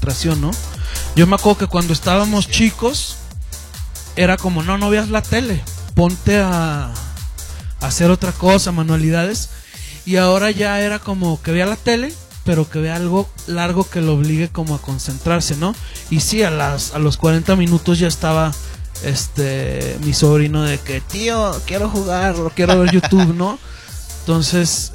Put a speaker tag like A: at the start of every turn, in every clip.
A: concentración, ¿no? Yo me acuerdo que cuando estábamos chicos era como, no veas la tele, ponte a hacer otra cosa, manualidades. Y ahora ya era como que vea la tele, pero que vea algo largo que lo obligue como a concentrarse, ¿no? Y sí, a los 40 minutos ya estaba mi sobrino de que, tío, quiero jugar, o quiero ver YouTube, ¿no? Entonces,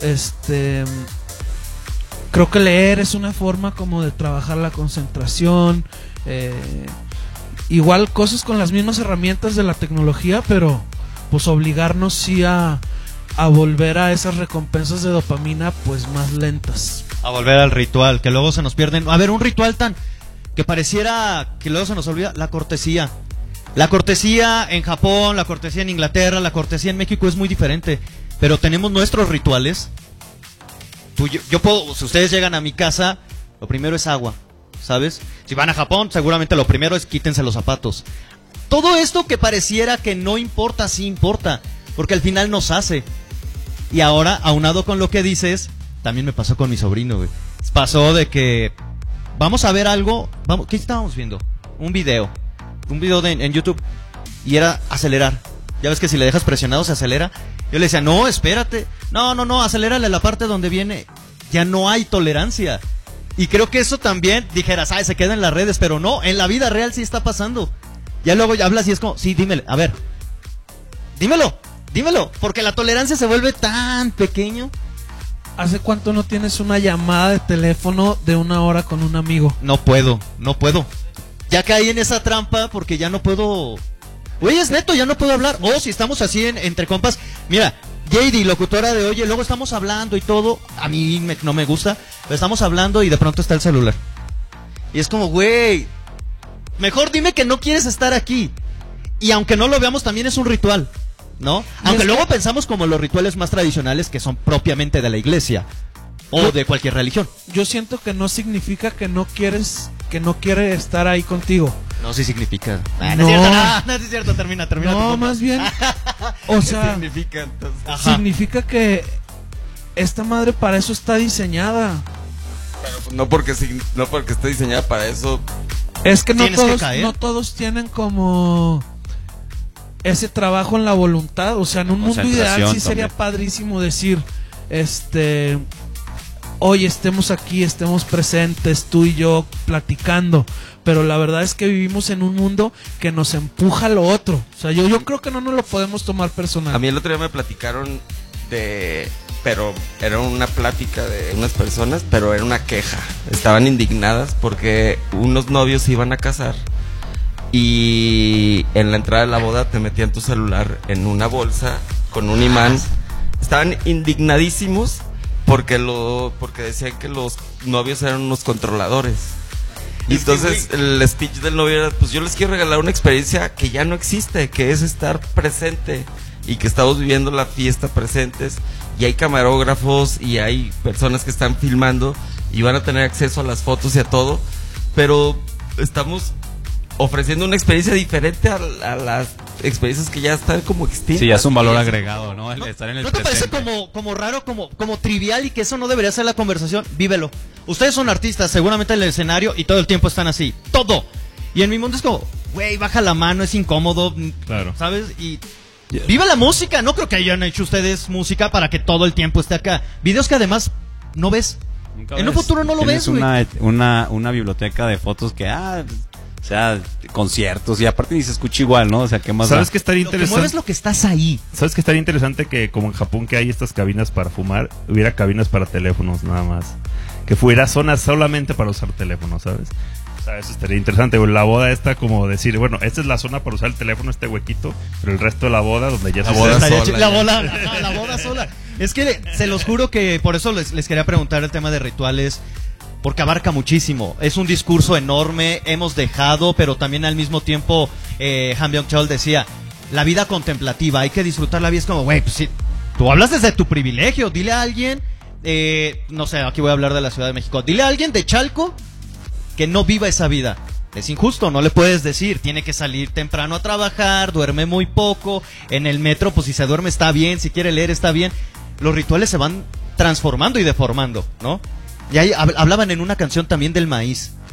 A: creo que leer es una forma como de trabajar la concentración, igual cosas con las mismas herramientas de la tecnología, pero pues obligarnos sí a volver a esas recompensas de dopamina pues más lentas.
B: A volver al ritual, que luego se nos pierden. A ver, un ritual tan que pareciera que luego se nos olvida, la cortesía. La cortesía en Japón, la cortesía en Inglaterra, la cortesía en México es muy diferente, pero tenemos nuestros rituales. Yo puedo, si ustedes llegan a mi casa, lo primero es agua, ¿sabes? Si van a Japón, seguramente lo primero es quítense los zapatos. Todo esto que pareciera que no importa, sí importa, porque al final nos hace. Y ahora, aunado con lo que dices, también me pasó con mi sobrino, güey. Pasó de que vamos a ver algo, ¿qué estábamos viendo? Un video en YouTube, y era acelerar. Ya ves que si le dejas presionado se acelera. Yo le decía, no, espérate, no, acelérale la parte donde viene. Ya no hay tolerancia. Y creo que eso también, dijeras, se queda en las redes, pero no, en la vida real sí está pasando. Ya luego ya hablas y es como, sí, dímelo, a ver, dímelo, porque la tolerancia se vuelve tan pequeño.
A: ¿Hace cuánto no tienes una llamada de teléfono de 1 hora con un amigo?
B: No puedo. Ya caí en esa trampa porque ya no puedo. Oye, es neto, ya no puedo hablar. Si estamos así entre compas. Mira, JD, locutora de Oye, luego estamos hablando y todo. A mí no me gusta, pero estamos hablando y de pronto está el celular. Y es como, güey, mejor dime que no quieres estar aquí. Y aunque no lo veamos, también es un ritual, ¿no? Aunque luego pensamos como los rituales más tradicionales que son propiamente de la iglesia o de cualquier religión.
A: Yo siento que no significa que no quiere estar ahí contigo.
B: No, sí significa.
A: No
B: es cierto, termina.
A: No, más bien, o sea,
C: significa entonces?
A: Significa que esta madre para eso está diseñada.
C: Pero pues no porque esté diseñada para eso.
A: Es que no todos tienen como ese trabajo en la voluntad. O sea, en un mundo ideal sí sería padrísimo decir, hoy estemos aquí, estemos presentes, tú y yo platicando. Pero la verdad es que vivimos en un mundo que nos empuja a lo otro. O sea, yo creo que no nos lo podemos tomar personal.
C: A mí el otro día me platicaron pero era una plática de unas personas, pero era una queja. Estaban indignadas porque unos novios se iban a casar y en la entrada de la boda te metían tu celular en una bolsa con un imán. Estaban indignadísimos porque decían que los novios eran unos controladores. Y entonces el speech del novio era, pues yo les quiero regalar una experiencia que ya no existe, que es estar presente y que estamos viviendo la fiesta presentes, y hay camarógrafos y hay personas que están filmando y van a tener acceso a las fotos y a todo, pero estamos ofreciendo una experiencia diferente a las experiencias que ya están como extintas.
D: Sí, ya es un valor agregado, ¿no? El estar en el
B: ¿No te parece como raro, como trivial, y que eso no debería ser la conversación? Vívelo. Ustedes son artistas, seguramente en el escenario, y todo el tiempo están así, todo. Y en mi mundo es como, güey, baja la mano, es incómodo, claro, ¿sabes? Y viva la música. No creo que hayan hecho ustedes música para que todo el tiempo esté acá. Videos que además no ves. En un futuro no lo ves, güey.
D: Una biblioteca de fotos que, o sea, conciertos, y aparte ni se escucha igual, ¿no? O sea, ¿qué más?
E: ¿Sabes qué estaría interesante?
B: Lo que mueves lo que estás ahí.
E: ¿Sabes qué estaría interesante? Que como en Japón, que hay estas cabinas para fumar, hubiera cabinas para teléfonos nada más. Que fuera zonas solamente para usar teléfonos, ¿sabes? O sea, eso estaría interesante. La boda está como decir, bueno, esta es la zona para usar el teléfono, este huequito, pero el resto de la boda, donde ya
C: la boda sola.
B: La boda sola. Es que se los juro que por eso les quería preguntar el tema de rituales, porque abarca muchísimo. Es un discurso enorme, hemos dejado, pero también al mismo tiempo, Han Byung-chul decía, la vida contemplativa, hay que disfrutar la vida. Es como, güey, pues sí, tú hablas desde tu privilegio, dile a alguien, no sé, aquí voy a hablar de la Ciudad de México, dile a alguien de Chalco que no viva esa vida. Es injusto, no le puedes decir, tiene que salir temprano a trabajar, duerme muy poco, en el metro, pues si se duerme está bien, si quiere leer está bien. Los rituales se van transformando y deformando, ¿no? Y ahí hablaban en una canción también del maíz.